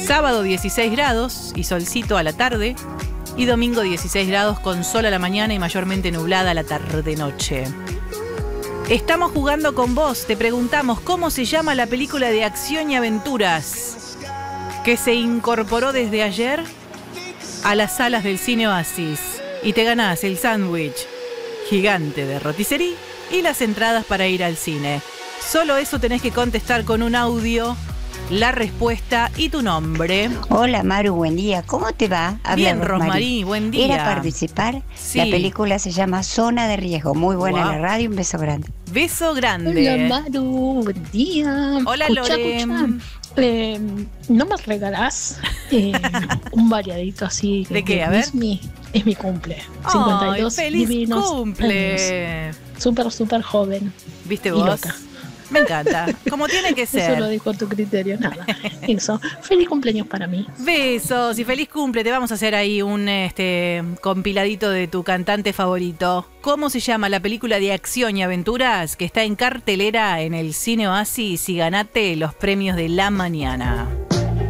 Sábado 16 grados y solcito a la tarde. Y domingo 16 grados con sol a la mañana y mayormente nublada a la tarde-noche. Estamos jugando con vos. Te preguntamos cómo se llama la película de acción y aventuras que se incorporó desde ayer a las salas del Cine Oasis. Y te ganás el sándwich gigante de rotisserie y las entradas para ir al cine. Solo eso tenés que contestar con un audio, la respuesta y tu nombre. Hola Maru, buen día. ¿Cómo te va? Habla Bien, Rosmarí, buen día. ¿Era participar? Sí. La película se llama Zona de Riesgo. Muy buena la radio, un beso grande. Beso grande. Hola Maru, buen día. Hola Lore. ¿No me regalás un variadito así? ¿De qué? A ver. Es mi cumple. Ay, 52 feliz divinos cumple. años. Súper joven. ¿Viste Y vos? loca. Me encanta. Como tiene que ser. Eso lo dijo tu criterio, nada. Eso. Feliz cumpleaños para mí. Besos y feliz cumple. Te vamos a hacer ahí un compiladito de tu cantante favorito. ¿Cómo se llama la película de acción y aventuras que está en cartelera en el Cine Oasis y ganate los premios de la mañana?